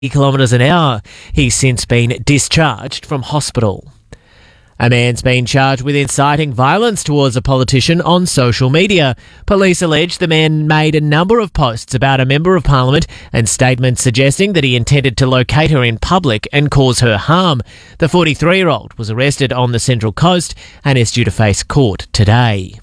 kilometres an hour. He's since been discharged from hospital. A man's been charged with inciting violence towards a politician on social media. Police allege the man made a number of posts about a member of parliament and statements suggesting that he intended to locate her in public and cause her harm. The 43-year-old was arrested on the Central Coast and is due to face court today.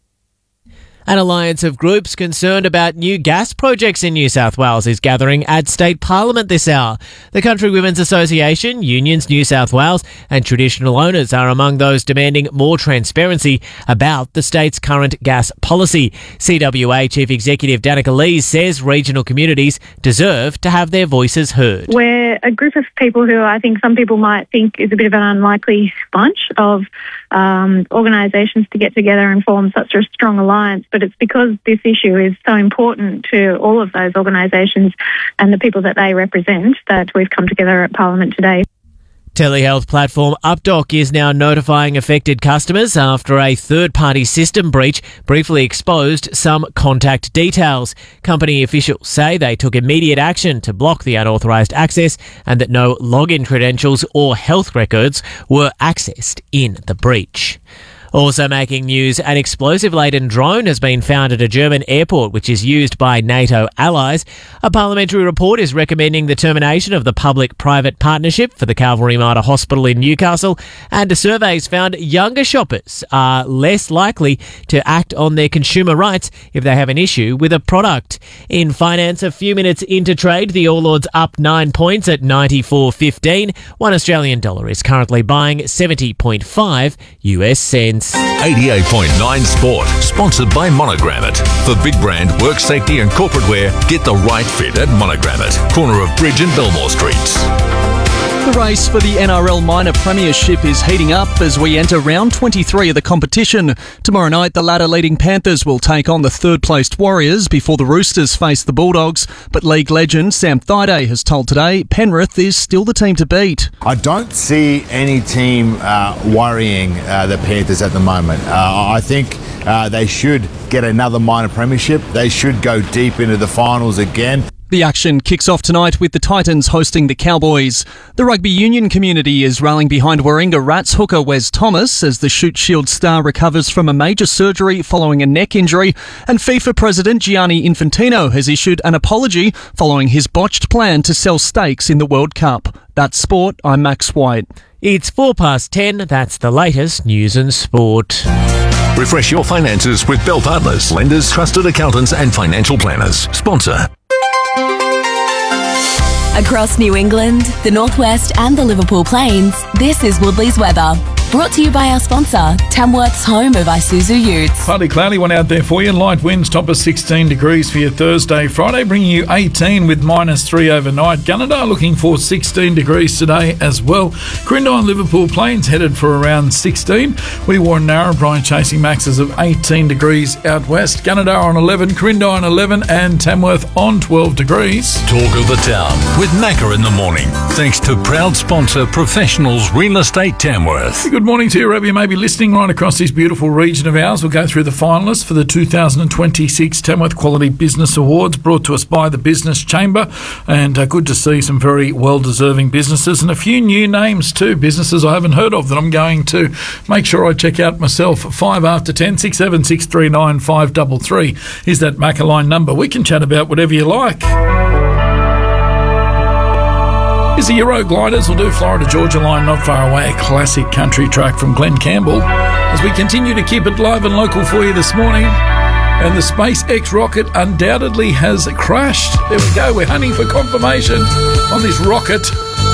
An alliance of groups concerned about new gas projects in New South Wales is gathering at State Parliament this hour. The Country Women's Association, Unions New South Wales and traditional owners are among those demanding more transparency about the state's current gas policy. CWA Chief Executive Danica Lees says regional communities deserve to have their voices heard. We're a group of people who I think some people might think is a bit of an unlikely bunch of organisations to get together and form such a strong alliance, but it's because this issue is so important to all of those organisations and the people that they represent that we've come together at Parliament today. Telehealth platform UpDoc is now notifying affected customers after a third-party system breach briefly exposed some contact details. Company officials say they took immediate action to block the unauthorised access and that no login credentials or health records were accessed in the breach. Also making news, an explosive-laden drone has been found at a German airport which is used by NATO allies. A parliamentary report is recommending the termination of the public-private partnership for the Calvary Mater Hospital in Newcastle, and a survey has found younger shoppers are less likely to act on their consumer rights if they have an issue with a product. In finance, a few minutes into trade, the All Ords up 9 points at 94.15. $1 Australian dollar is currently buying 70.5 US cents. 88.9 Sport, sponsored by Monogram It. For big brand, work safety and corporate wear, get the right fit at Monogram It, corner of Bridge and Belmore Streets. The race for the NRL Minor Premiership is heating up as we enter round 23 of the competition. Tomorrow night, the ladder-leading Panthers will take on the third-placed Warriors before the Roosters face the Bulldogs. But league legend Sam Thaiday has told Today Penrith is still the team to beat. I don't see any team worrying the Panthers at the moment. I think they should get another minor premiership. They should go deep into the finals again. The action kicks off tonight with the Titans hosting the Cowboys. The rugby union community is rallying behind Warringah Rats hooker Wes Thomas as the Shoot Shield star recovers from a major surgery following a neck injury, and FIFA President Gianni Infantino has issued an apology following his botched plan to sell stakes in the World Cup. That's sport. I'm Max White. It's 10:04. That's the latest news and sport. Refresh your finances with Bell Partners, lenders, trusted accountants and financial planners. Sponsor. Across New England, the Northwest and the Liverpool Plains, this is Woodley's weather. Brought to you by our sponsor, Tamworth's home of Isuzu Utes. Partly cloudy one out there for you. Light winds, top of 16 degrees for your Thursday. Friday bringing you 18 with -3 overnight. Gunnedah looking for 16 degrees today as well. Crindai and Liverpool Plains headed for around 16. We wore Narrabri chasing maxes of 18 degrees out west. Gunnedah on 11, Crindai on 11 and Tamworth on 12 degrees. Talk of the town with Macca in the morning. Thanks to proud sponsor Professionals Real Estate Tamworth. Good morning to you, wherever you may be listening right across this beautiful region of ours. We'll go through the finalists for the 2026 Tamworth Quality Business Awards, brought to us by the Business Chamber. And good to see some very well-deserving businesses and a few new names too, businesses I haven't heard of that I'm going to make sure I check out myself. 5 after 10, 67639 533 is that Macca line number. We can chat about whatever you like. Is the Euro Gliders will do Florida-Georgia line not far away, a classic country track from Glenn Campbell. As we continue to keep it live and local for you this morning, and the SpaceX rocket undoubtedly has crashed. There we go, we're hunting for confirmation on this rocket.